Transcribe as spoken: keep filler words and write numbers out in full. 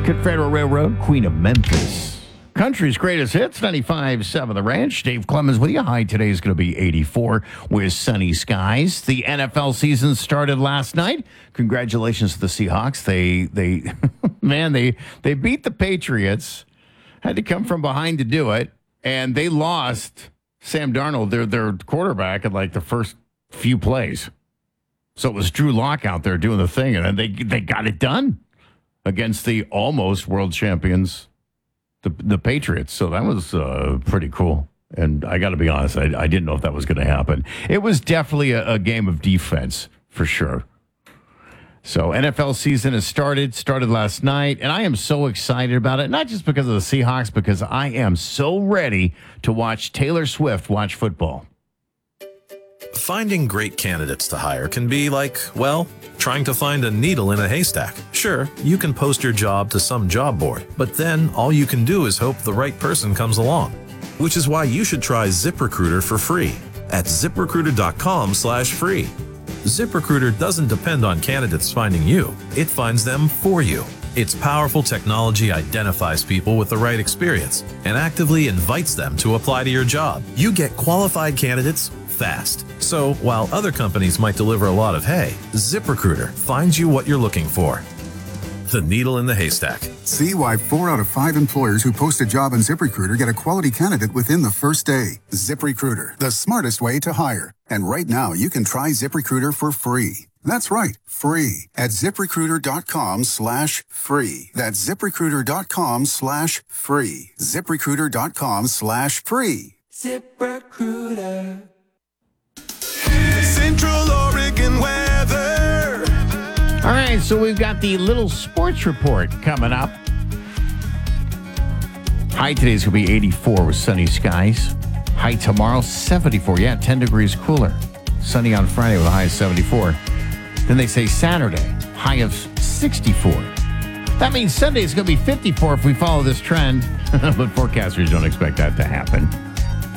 Confederate Railroad, Queen of Memphis. Country's greatest hits, ninety-five point seven The Ranch. Dave Clemens with you. High today is going to be eighty-four with sunny skies. The N F L season started last night. Congratulations to the Seahawks. They, they, man, they, they beat the Patriots. Had to come from behind to do it. And they lost Sam Darnold, their, their quarterback, at like the first few plays. So it was Drew Lock out there doing the thing, and they, they got it done against the almost world champions, the the Patriots. So that was uh, pretty cool. And I got to be honest, I, I didn't know if that was going to happen. It was definitely a, a game of defense, for sure. So N F L season has started, started last night, and I am so excited about it, not just because of the Seahawks, because I am so ready to watch Taylor Swift watch football. Finding great candidates to hire can be like, well, trying to find a needle in a haystack. Sure, you can post your job to some job board, but then all you can do is hope the right person comes along. Which is why you should try ZipRecruiter for free at ZipRecruiter.com slash free. ZipRecruiter doesn't depend on candidates finding you. It finds them for you. Its powerful technology identifies people with the right experience and actively invites them to apply to your job. You get qualified candidates fast. So while other companies might deliver a lot of hay, ZipRecruiter finds you what you're looking for. The needle in the haystack. See why four out of five employers who post a job on ZipRecruiter get a quality candidate within the first day. ZipRecruiter, the smartest way to hire. And right now, you can try ZipRecruiter for free. That's right, free at ZipRecruiter.com slash free. That's ZipRecruiter.com slash free. ZipRecruiter.com slash free. ZipRecruiter. Central Oregon weather. All right, so we've got the little sports report coming up. High today is going to be eighty-four with sunny skies. High tomorrow, seventy-four. Yeah, ten degrees cooler. Sunny on Friday with a high of seventy-four. Then they say Saturday, high of sixty-four. That means Sunday is going to be fifty-four if we follow this trend. But forecasters don't expect that to happen.